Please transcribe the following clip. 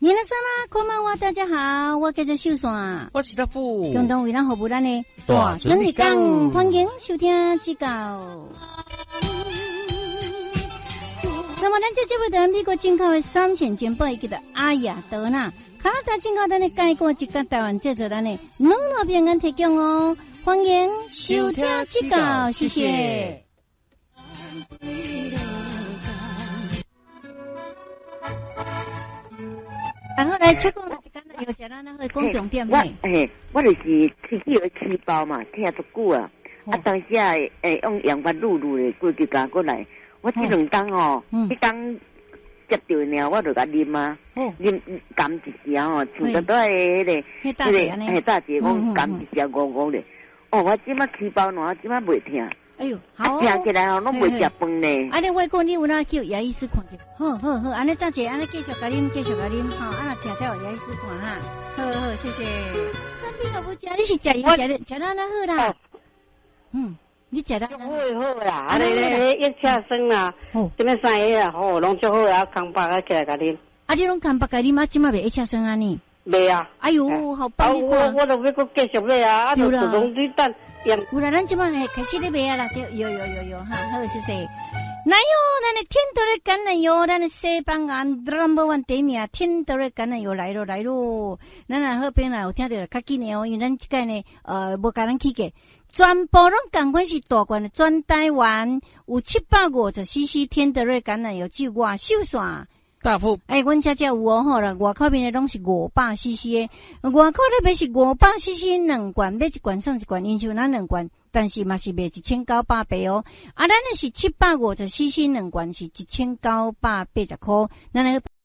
皆さんこんばんは，大家好，我叫做秀山， 我是大富， 共同为咱服务咱的大准日讲，欢迎收听指教。那么咱这部的美国进口的3线煎包，伊叫做阿雅德纳，卡扎进口咱的介过一个台湾制作咱的农老平安提供哦，欢迎收听指教，谢谢。然后来切讲一间啦，有时咱那会讲重点嘿。 我就是去叫起包嘛，听足久啊。当时用羊肉卤的，过去加过来。我这2天哦，一天接到呢，我就甲啉啊，啉甘一时哦，像得到迄个大姐讲甘一时5咧。哦，我即马起包喏，即马袂听。哎呦，好，听起来哦，拢袂食饭呢。 安尼我讲你有哪叫牙医师看者？好，安尼大姐，安尼继续甲啉，吼，啊听才有牙医师看哈。好，谢谢。三品都不食，你是食油食到哪好啦？你食到哪好啦，安尼咧一车生啦，这边3个啊，好，拢足好啊，康巴啊起来甲啉。啊， 你拢康巴甲啉啊，即马袂一车生安尼？ 袂啊。 哎呦，好棒！ 我都要搁继续买啊，啊，就拢你等。 有啦，咱即摆开始咧卖啊啦，有哈，好谢谢。奶油，咱的天德的橄榄油，咱的西班牙 number one 第一名，天德的橄榄油来咯。咱那好边啦，有听到较紧的哦，因为咱即个呢，无甲咱去过，全部拢共款是大罐的，全台湾有750cc 天德的橄榄油，只有我秀山。 大富， 阮遮有哦吼啦，外口边的拢是500cc 的，外口那边是500cc 2罐，买一罐送一罐，因像咱2罐，但是嘛是卖1980块哦。咱的是750cc 2罐是1980块，咱